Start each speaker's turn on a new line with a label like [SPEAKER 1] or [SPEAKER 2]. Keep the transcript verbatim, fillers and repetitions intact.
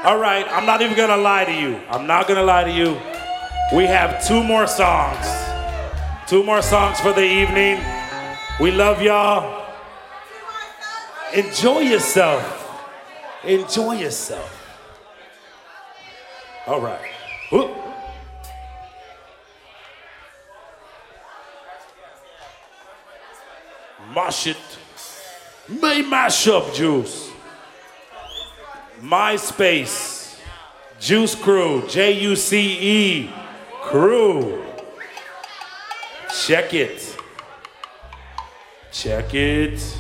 [SPEAKER 1] All right, I'm not even gonna lie to you. I'm not gonna lie to you. We have two more songs. Two more songs for the evening. We love y'all. Enjoy yourself. Enjoy yourself. All right. Whoop. Mash it. May mash up, Juice. MySpace. Juice Crew. J U C E. Crew. Check it. Check it.